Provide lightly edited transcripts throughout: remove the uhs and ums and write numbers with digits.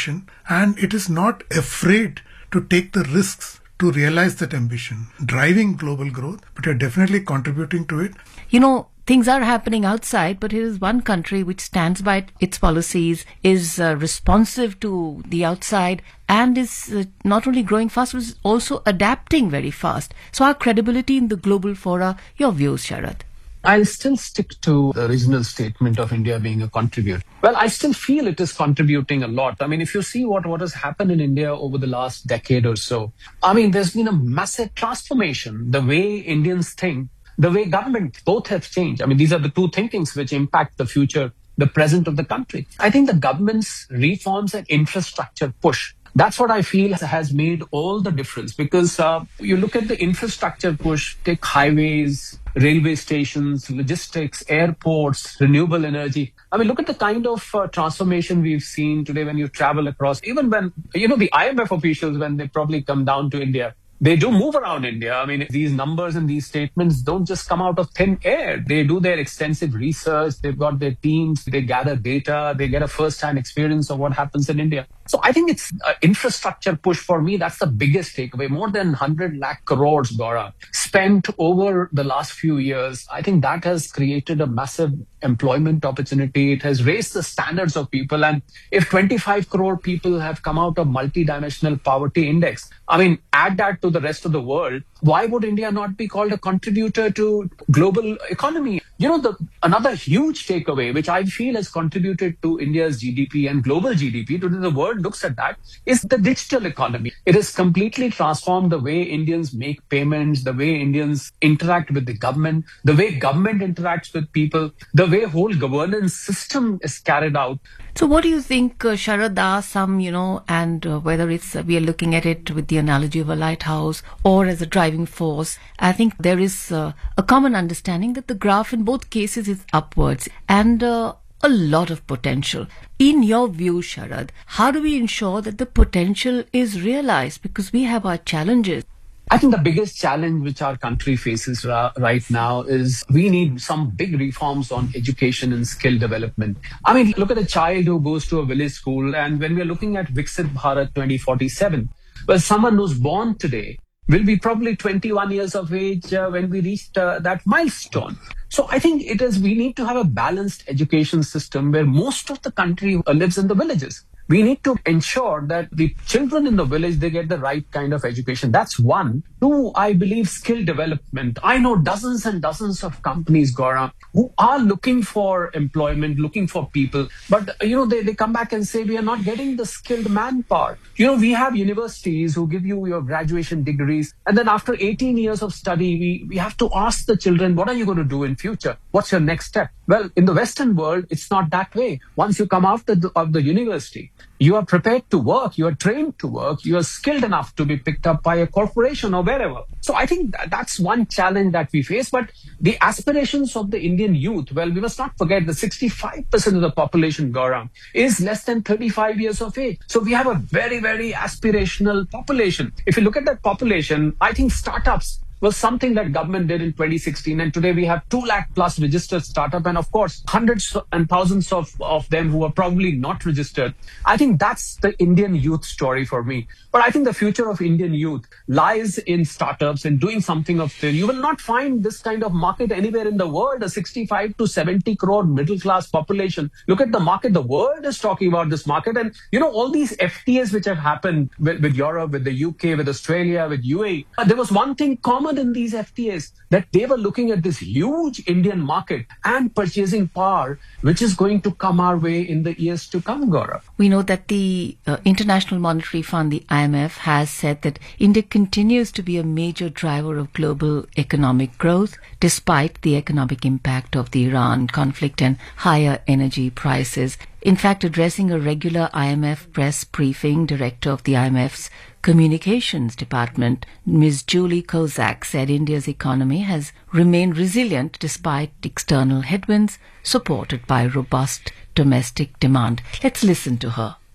ambition, and it is not afraid to take the risks to realize that ambition, driving global growth, but you're definitely contributing to it. You know, things are happening outside, but here is one country which stands by its policies, is responsive to the outside, and is not only growing fast, but is also adapting very fast. So our credibility in the global fora, your views, Sharad? I'll still stick to the original statement of India being a contributor. Well, I still feel it is contributing a lot. I mean, if you see what has happened in India over the last decade or so, I mean, there's been a massive transformation. The way Indians think, the way government, both have changed. I mean, these are the two thinkings which impact the future, the present of the country. I think the government's reforms and infrastructure push, that's what I feel has made all the difference, because you look at the infrastructure push, take highways, railway stations, logistics, airports, renewable energy. I mean, look at the kind of transformation we've seen today when you travel across, even when, the IMF officials, when they probably come down to India, they do move around India. I mean, these numbers and these statements don't just come out of thin air. They do their extensive research. They've got their teams. They gather data. They get a first-hand experience of what happens in India. So I think it's infrastructure push for me. That's the biggest takeaway. More than 100 lakh crores, Gaurav, spent over the last few years. I think that has created a massive employment opportunity. It has raised the standards of people. And if 25 crore people have come out of multidimensional poverty index, I mean, add that to the rest of the world, why would India not be called a contributor to global economy? Another huge takeaway, which I feel has contributed to India's GDP and global GDP, today the world looks at that, is the digital economy. It has completely transformed the way Indians make payments, the way Indians interact with the government, the way government interacts with people, the way whole governance system is carried out. So what do you think, Sharad, are some, and whether it's we are looking at it with the analogy of a lighthouse or as a driving force, I think there is a common understanding that the graph in both cases is upwards and a lot of potential. In your view, Sharad, how do we ensure that the potential is realized? Because we have our challenges. I think the biggest challenge which our country faces right now is we need some big reforms on education and skill development. I mean, look at a child who goes to a village school, and when we're looking at Viksit Bharat 2047, well, someone who's born today will be probably 21 years of age when we reach that milestone. So I think we need to have a balanced education system where most of the country lives in the villages. We need to ensure that the children in the village, they get the right kind of education. That's one. Two, I believe skill development. I know dozens and dozens of companies, Gaurav, who are looking for employment, looking for people. But, they come back and say, we are not getting the skilled manpower. We have universities who give you your graduation degrees. And then after 18 years of study, we have to ask the children, what are you going to do in future? What's your next step? Well, in the Western world, it's not that way. Once you come out of the university, you are prepared to work, you are trained to work, you are skilled enough to be picked up by a corporation or wherever. So I think that's one challenge that we face. But the aspirations of the Indian youth, well, we must not forget that 65% of the population, Gaurav, is less than 35 years of age. So we have a very, very aspirational population. If you look at that population, I think startups was something that government did in 2016. And today we have 2 lakh plus registered startup. And of course, hundreds and thousands of them who are probably not registered. I think that's the Indian youth story for me. But I think the future of Indian youth lies in startups and doing something of them. You will not find this kind of market anywhere in the world, a 65 to 70 crore middle class population. Look at the market. The world is talking about this market. And, all these FTAs which have happened with Europe, with the UK, with Australia, with UAE, there was one thing common in these FTAs, that they were looking at this huge Indian market and purchasing power, which is going to come our way in the years to come, Gaurav. We know that the International Monetary Fund, the IMF, has said that India continues to be a major driver of global economic growth, despite the economic impact of the Iran conflict and higher energy prices. In fact, addressing a regular IMF press briefing, director of the IMF's Communications Department, Ms. Julie Kozak, said India's economy has remained resilient despite external headwinds, supported by robust domestic demand. Let's listen to her.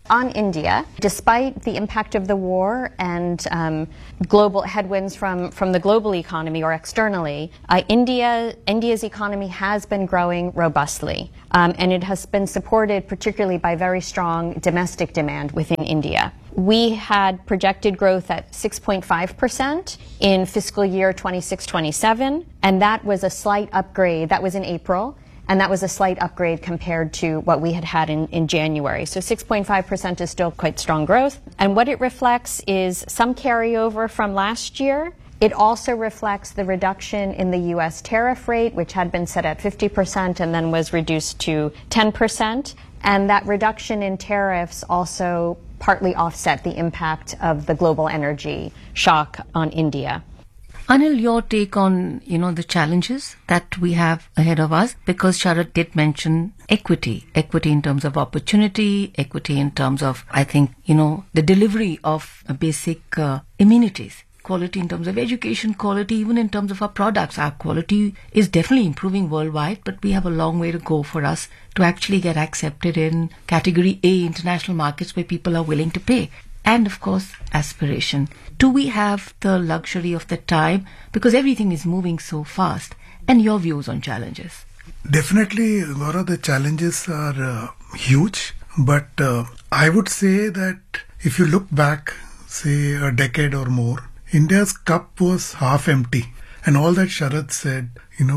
On India, despite the impact of the war and global headwinds from the global economy or externally, India's economy has been growing robustly, and it has been supported particularly by very strong domestic demand within India. We had projected growth at 6.5% in fiscal year 26-27, and that was a slight upgrade. That was in April. And that was a slight upgrade compared to what we had in January. So 6.5% is still quite strong growth. And what it reflects is some carryover from last year. It also reflects the reduction in the U.S. tariff rate, which had been set at 50% and then was reduced to 10%. And that reduction in tariffs also partly offset the impact of the global energy shock on India. Anil, your take on, the challenges that we have ahead of us, because Sharad did mention equity in terms of opportunity, equity in terms of, I think, the delivery of basic amenities, quality in terms of education, quality even in terms of our products. Our quality is definitely improving worldwide, but we have a long way to go for us to actually get accepted in category A international markets where people are willing to pay. And of course, aspiration. Do we have the luxury of the time? Because everything is moving so fast. And your views on challenges? Definitely, Gaura, the challenges are huge. But I would say that if you look back, say a decade or more, India's cup was half empty. And all that Sharad said,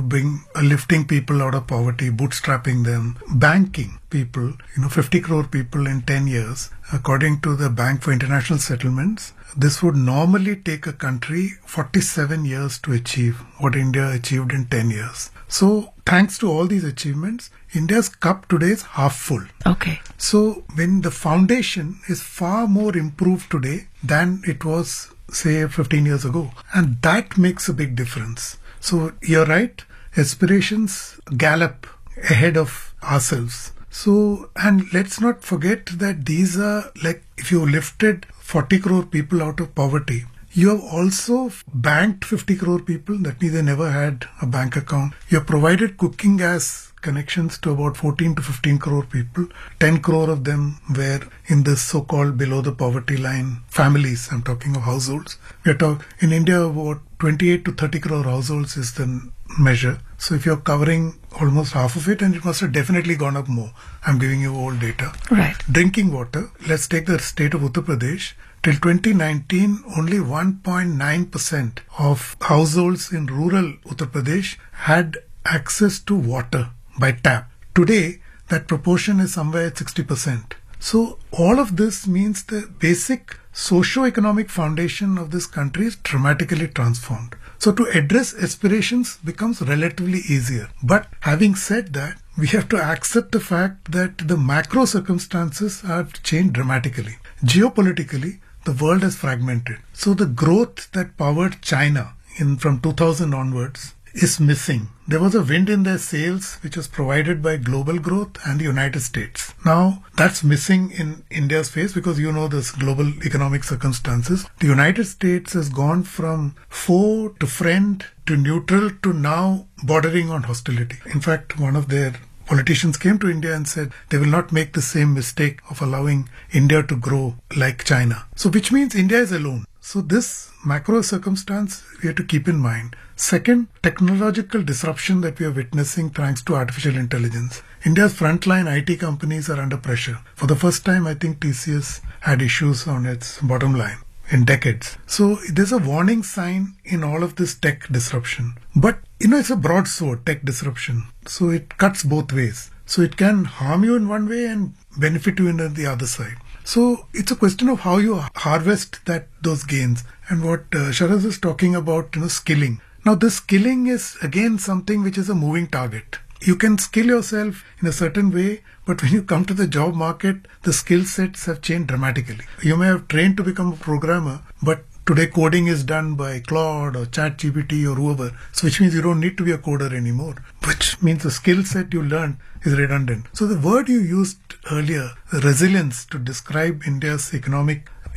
lifting people out of poverty, bootstrapping them, banking people, 50 crore people in 10 years, according to the Bank for International Settlements, this would normally take a country 47 years to achieve what India achieved in 10 years. So, thanks to all these achievements, India's cup today is half full. Okay. So, when the foundation is far more improved today than it was, say, 15 years ago. And that makes a big difference. So, you're right, aspirations gallop ahead of ourselves. So, and let's not forget that these are like, if you lifted 40 crore people out of poverty, you have also banked 50 crore people, that means they never had a bank account. You have provided cooking gas connections to about 14 to 15 crore people. 10 crore of them were in this so-called below the poverty line families. I'm talking of households. In India, about 28 to 30 crore households is the measure. So if you're covering almost half of it, and it must have definitely gone up more. I'm giving you old data. Right. Drinking water. Let's take the state of Uttar Pradesh. Till 2019, only 1.9% of households in rural Uttar Pradesh had access to water by tap. Today, that proportion is somewhere at 60%. So all of this means the basic socio-economic foundation of this country is dramatically transformed. So to address aspirations becomes relatively easier. But having said that, we have to accept the fact that the macro circumstances have changed dramatically. Geopolitically, the world has fragmented. So the growth that powered China from 2000 onwards is missing. There was a wind in their sails which was provided by global growth and the United States. Now that's missing in India's face because this global economic circumstances. The United States has gone from foe to friend to neutral to now bordering on hostility. In fact, one of their politicians came to India and said they will not make the same mistake of allowing India to grow like China. So which means India is alone. So this macro circumstance we have to keep in mind. Second, technological disruption that we are witnessing thanks to artificial intelligence. India's frontline IT companies are under pressure. For the first time, I think TCS had issues on its bottom line in decades. So there's a warning sign in all of this tech disruption. But, it's a broad sword, tech disruption. So it cuts both ways. So it can harm you in one way and benefit you in the other side. So it's a question of how you harvest those gains. And what Sharad is talking about, skilling. Now this skilling is again something which is a moving target. You can skill yourself in a certain way, but when you come to the job market, the skill sets have changed dramatically. You may have trained to become a programmer, but today coding is done by Claude or ChatGPT or whoever, so which means you don't need to be a coder anymore, which means the skill set you learned is redundant. So the word you used earlier, resilience, to describe India's economic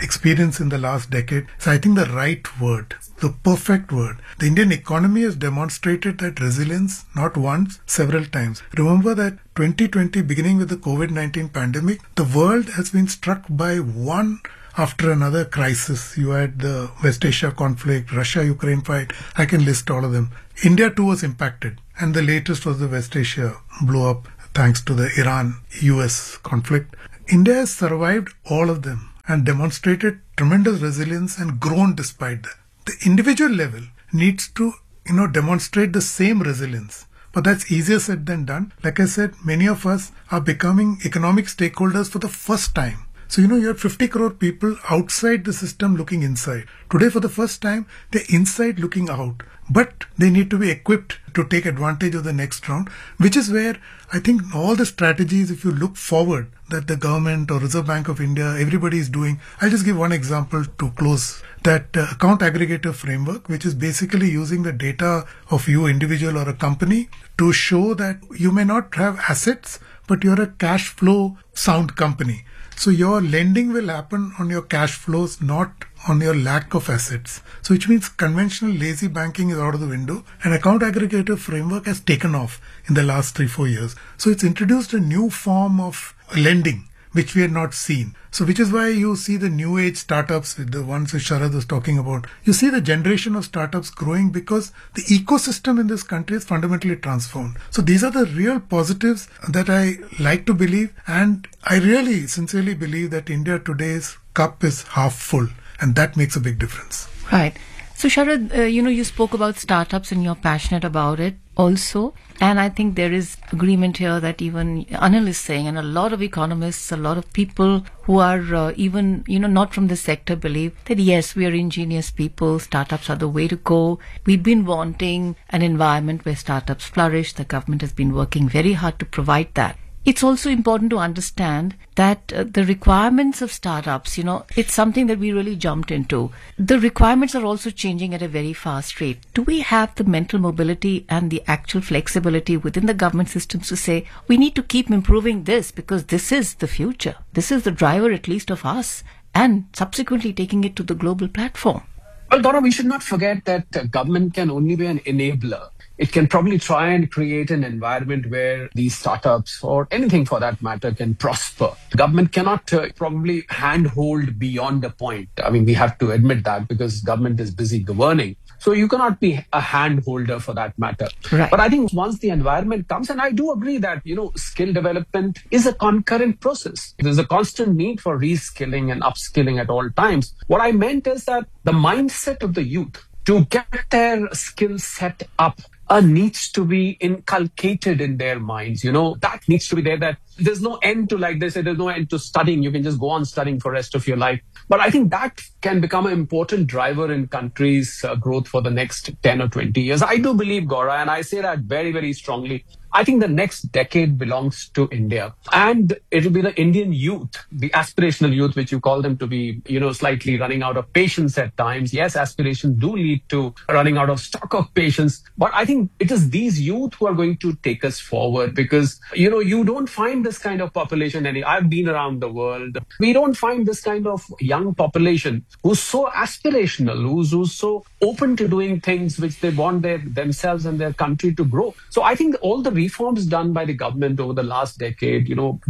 experience in the last decade is, I think, the right word, the perfect word. The Indian economy has demonstrated that resilience not once, several times. Remember that 2020, beginning with the COVID-19 pandemic, the world has been struck by one after another crisis. You had the West Asia conflict, Russia-Ukraine fight. I can list all of them. India too was impacted. And the latest was the West Asia blow up thanks to the Iran-US conflict. India has survived all of them and demonstrated tremendous resilience and grown despite that. The individual level needs to, demonstrate the same resilience. But that's easier said than done. Like I said, many of us are becoming economic stakeholders for the first time. So, you have 50 crore people outside the system looking inside. Today, for the first time, they're inside looking out. But they need to be equipped to take advantage of the next round, which is where I think all the strategies, if you look forward, that the government or Reserve Bank of India, everybody is doing. I'll just give one example to close. That account aggregator framework, which is basically using the data of you individual or a company to show that you may not have assets, but you're a cash flow sound company. So your lending will happen on your cash flows, not on your lack of assets. So which means conventional lazy banking is out of the window, and account aggregator framework has taken off in the last 3-4 years. So it's introduced a new form of lending, which we had not seen. So which is why you see the new age startups, the ones that Sharad was talking about. You see the generation of startups growing because the ecosystem in this country is fundamentally transformed. So these are the real positives that I like to believe. And I really sincerely believe that India today's cup is half full. And that makes a big difference. Right. So Sharad, you spoke about startups and you're passionate about it also. And I think there is agreement here that even Anil is saying, and a lot of economists, a lot of people who are even, not from the sector believe that yes, we are ingenious people. Startups are the way to go. We've been wanting an environment where startups flourish. The government has been working very hard to provide that. It's also important to understand that the requirements of startups, it's something that we really jumped into. The requirements are also changing at a very fast rate. Do we have the mental mobility and the actual flexibility within the government systems to say, we need to keep improving this because this is the future. This is the driver, at least, of us, and subsequently taking it to the global platform? Well, Dora, we should not forget that government can only be an enabler. It can probably try and create an environment where these startups, or anything for that matter, can prosper. The government cannot probably handhold beyond a point. I mean, we have to admit that because government is busy governing. So you cannot be a hand holder for that matter. Right. But I think once the environment comes, and I do agree that, skill development is a concurrent process. There's a constant need for reskilling and upskilling at all times. What I meant is that the mindset of the youth to get their skill set up needs to be inculcated in their minds. That needs to be there, that there's no end to, like they say, there's no end to studying. You can just go on studying for the rest of your life. But I think that can become an important driver in countries' growth for the next 10 or 20 years. I do believe, Gaura, and I say that very, very strongly, I think the next decade belongs to India, and it'll be the Indian youth, the aspirational youth, which you call them to be, slightly running out of patience at times. Yes, aspirations do lead to running out of stock of patience, but I think it is these youth who are going to take us forward because, you don't find this kind of population. I've been around the world. We don't find this kind of young population who's so aspirational, who's so open to doing things which they want themselves and their country to grow. So I think all the reforms done by the government over the last decade,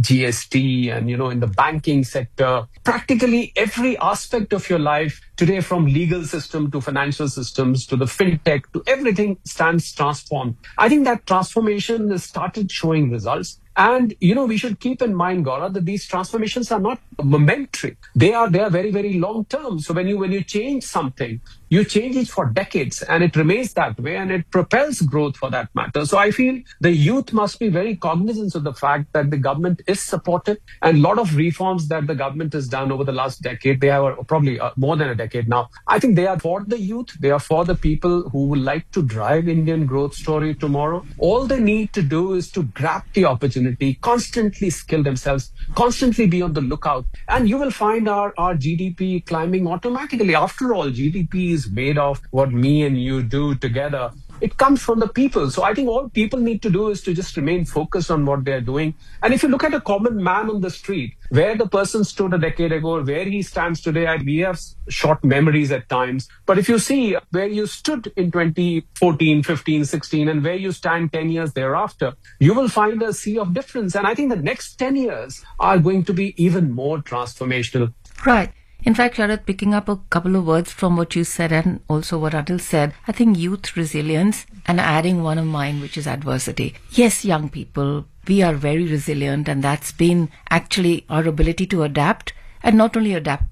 GST and, in the banking sector, practically every aspect of your life today, from legal system to financial systems to the fintech to everything, stands transformed. I think that transformation has started showing results. And, we should keep in mind, Gaura, that these transformations are not momentary. They are very, very long term. So when you change something, you change it for decades and it remains that way and it propels growth for that matter. So I feel the youth must be very cognizant of the fact that the government is supported, and a lot of reforms that the government has done over the last decade, they are probably more than a decade now. I think they are for the youth. They are for the people who would like to drive Indian growth story tomorrow. All they need to do is to grab the opportunity, constantly skill themselves, constantly be on the lookout, and you will find our GDP climbing automatically. After all, GDP is made of what me and you do together. it comes from the people. So I think all people need to do is to just remain focused on what they're doing. And if you look at a common man on the street, where the person stood a decade ago, where he stands today, we have short memories at times. But if you see where you stood in 2014, 15, 16, and where you stand 10 years thereafter, you will find a sea of difference. And I think the next 10 years are going to be even more transformational. Right. In fact, Sharad, picking up a couple of words from what you said and also what Atul said, I think youth resilience and adding one of mine, which is adversity. Yes, young people, we are very resilient, and that's been actually our ability to adapt, and not only adapt